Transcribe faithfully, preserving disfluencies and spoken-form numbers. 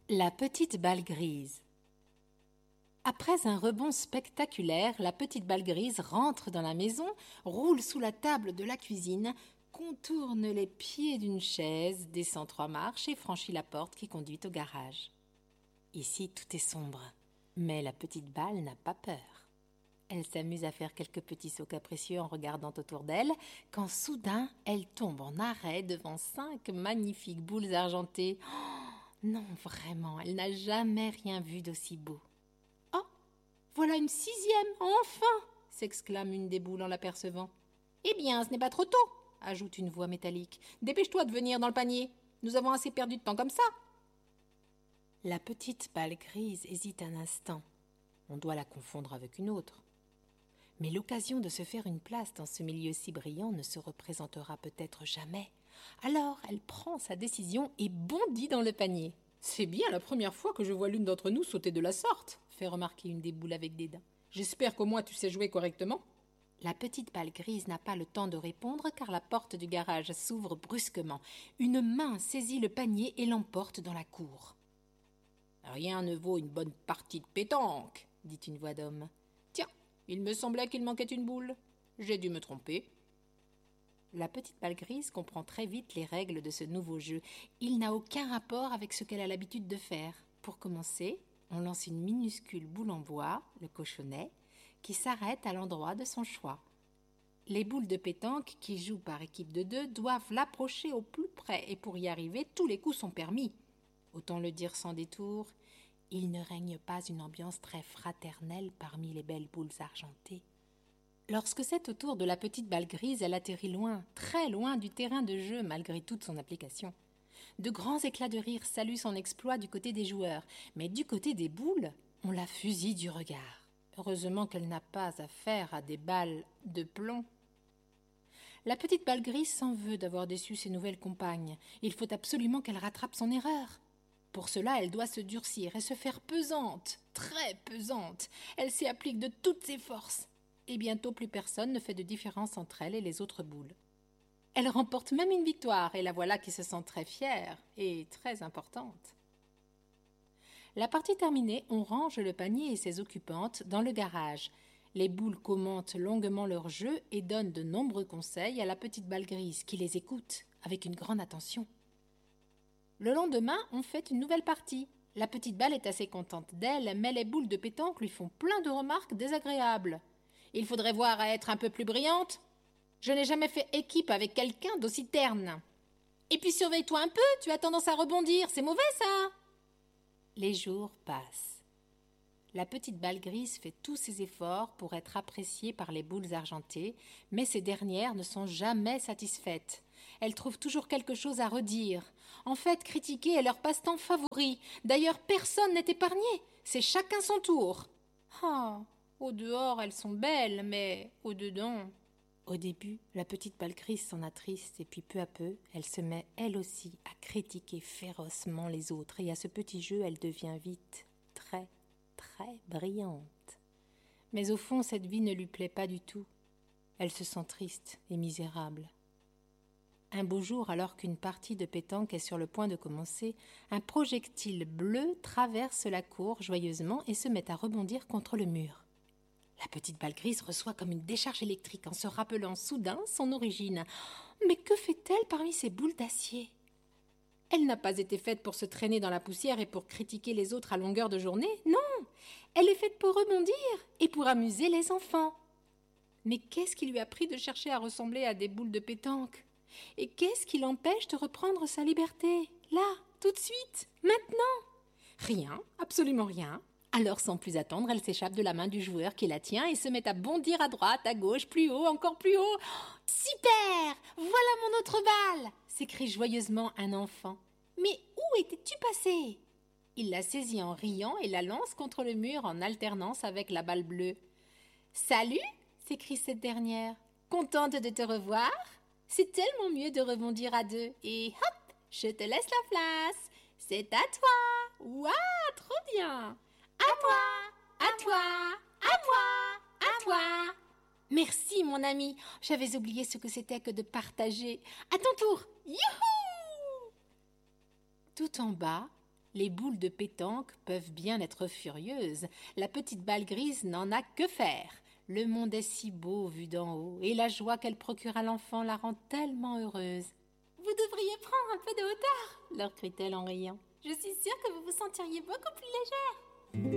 La petite balle grise. Après un rebond spectaculaire, la petite balle grise rentre dans la maison, roule sous la table de la cuisine, contourne les pieds d'une chaise, descend trois marches et franchit la porte qui conduit au garage. Ici, tout est sombre, mais la petite balle n'a pas peur. Elle s'amuse à faire quelques petits sauts capricieux en regardant autour d'elle, quand soudain, elle tombe en arrêt devant cinq magnifiques boules argentées. Oh, non, vraiment, elle n'a jamais rien vu d'aussi beau. « Oh, voilà une sixième, enfin !» s'exclame une des boules en l'apercevant. « Eh bien, ce n'est pas trop tôt !» ajoute une voix métallique. « Dépêche-toi de venir dans le panier. Nous avons assez perdu de temps comme ça. » La petite balle grise hésite un instant. On doit la confondre avec une autre. Mais l'occasion de se faire une place dans ce milieu si brillant ne se représentera peut-être jamais. Alors elle prend sa décision et bondit dans le panier. « C'est bien la première fois que je vois l'une d'entre nous sauter de la sorte », fait remarquer une des boules avec dédain. « J'espère qu'au moins tu sais jouer correctement. » La petite balle grise n'a pas le temps de répondre car la porte du garage s'ouvre brusquement. Une main saisit le panier et l'emporte dans la cour. « Rien ne vaut une bonne partie de pétanque », dit une voix d'homme. « Tiens, il me semblait qu'il manquait une boule. J'ai dû me tromper. » La petite balle grise comprend très vite les règles de ce nouveau jeu. Il n'a aucun rapport avec ce qu'elle a l'habitude de faire. Pour commencer, on lance une minuscule boule en bois, le cochonnet, qui s'arrête à l'endroit de son choix. Les boules de pétanque, qui jouent par équipe de deux, doivent l'approcher au plus près et pour y arriver, tous les coups sont permis. Autant le dire sans détour, il ne règne pas une ambiance très fraternelle parmi les belles boules argentées. Lorsque c'est au tour de la petite balle grise, elle atterrit loin, très loin du terrain de jeu malgré toute son application. De grands éclats de rire saluent son exploit du côté des joueurs, mais du côté des boules, on la fusille du regard. Heureusement qu'elle n'a pas affaire à des balles de plomb. La petite balle grise s'en veut d'avoir déçu ses nouvelles compagnes. Il faut absolument qu'elle rattrape son erreur. Pour cela, elle doit se durcir et se faire pesante, très pesante. Elle s'y applique de toutes ses forces. Et bientôt plus personne ne fait de différence entre elle et les autres boules. Elle remporte même une victoire, et la voilà qui se sent très fière et très importante. La partie terminée, on range le panier et ses occupantes dans le garage. Les boules commentent longuement leur jeu et donnent de nombreux conseils à la petite balle grise qui les écoute avec une grande attention. Le lendemain, on fait une nouvelle partie. La petite balle est assez contente d'elle, mais les boules de pétanque lui font plein de remarques désagréables. Il faudrait voir à être un peu plus brillante. Je n'ai jamais fait équipe avec quelqu'un d'aussi terne. Et puis surveille-toi un peu, tu as tendance à rebondir, c'est mauvais ça. Les jours passent. La petite balle grise fait tous ses efforts pour être appréciée par les boules argentées, mais ces dernières ne sont jamais satisfaites. Elles trouvent toujours quelque chose à redire. En fait, critiquer est leur passe-temps favori. D'ailleurs, personne n'est épargné. C'est chacun son tour. Oh, au dehors, elles sont belles, mais au dedans... Au début, la petite balle grise s'en attriste et puis peu à peu, elle se met elle aussi à critiquer férocement les autres et à ce petit jeu, elle devient vite très, très brillante. Mais au fond, cette vie ne lui plaît pas du tout. Elle se sent triste et misérable. Un beau jour, alors qu'une partie de pétanque est sur le point de commencer, un projectile bleu traverse la cour joyeusement et se met à rebondir contre le mur. La petite balle grise reçoit comme une décharge électrique en se rappelant soudain son origine. Mais que fait-elle parmi ces boules d'acier ? Elle n'a pas été faite pour se traîner dans la poussière et pour critiquer les autres à longueur de journée. Non, elle est faite pour rebondir et pour amuser les enfants. Mais qu'est-ce qui lui a pris de chercher à ressembler à des boules de pétanque ? Et qu'est-ce qui l'empêche de reprendre sa liberté ? Là, tout de suite, maintenant ? Rien, absolument rien. Alors, sans plus attendre, elle s'échappe de la main du joueur qui la tient et se met à bondir à droite, à gauche, plus haut, encore plus haut. « Super ! Voilà mon autre balle !» s'écrie joyeusement un enfant. « Mais où étais-tu passé ?» Il la saisit en riant et la lance contre le mur en alternance avec la balle bleue. « Salut !» s'écrie cette dernière. « Contente de te revoir ? C'est tellement mieux de rebondir à deux. Et hop, je te laisse la place. C'est à toi. Ouah, trop bien !» À toi, à toi, à toi, à toi. Merci, mon ami. J'avais oublié ce que c'était que de partager. À ton tour. Youhou! Tout en bas, Les boules de pétanque peuvent bien être furieuses. La petite balle grise n'en a que faire. Le monde est si beau vu d'en haut, et la joie qu'elle procure à l'enfant la rend tellement heureuse. « Vous devriez prendre un peu de hauteur, leur crie-t-elle en riant. Je suis sûre que vous vous sentiriez beaucoup plus légère. »